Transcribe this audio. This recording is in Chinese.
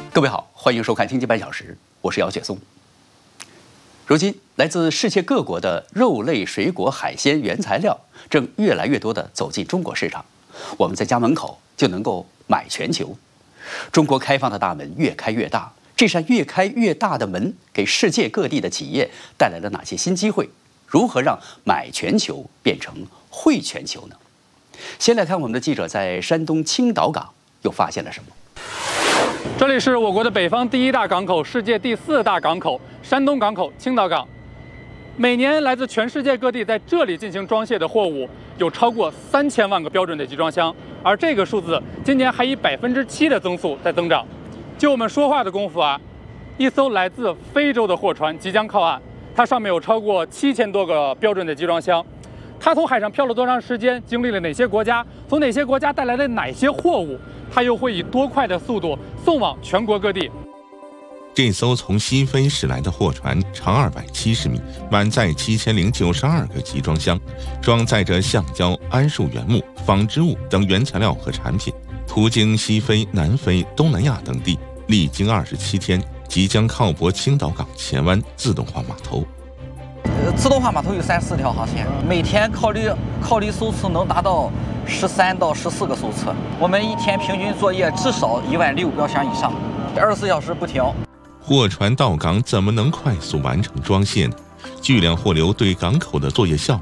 各位好，欢迎收看《经济半小时》，我是姚雪松。如今，来自世界各国的肉类、水果、海鲜原材料正越来越多地走进中国市场，我们在家门口就能够买全球。中国开放的大门越开越大，这扇越开越大的门给世界各地的企业带来了哪些新机会？如何让买全球变成会全球呢？先来看我们的记者在山东青岛港又发现了什么。 这里是我国的北方第一大港口，世界第4大港口——山东港口青岛港。每年来自全世界各地在这里进行装卸的货物有超过3000万个标准的集装箱，而这个数字今年还以7%的增速在增长。就我们说话的功夫啊，一艘来自非洲的货船即将靠岸，它上面有超过7000多个标准的集装箱。它从海上漂了多长时间？经历了哪些国家？从哪些国家带来了哪些货物？它又会以多快的速度送往全国各地？ 这艘从西非驶来的货船长270米，满载7092个集装箱，装载着橡胶、桉树原木、纺织物等原材料和产品，途经西非、南非、东南亚等地，历经27天，即将靠泊青岛港前湾自动化码头。 自动化码头有34条航线，每天靠离艘次能达到13到14个艘次。我们一天平均作业至少16000标箱以上，24小时不停。 货船到港怎么能快速完成装卸呢？巨量货流对港口的作业效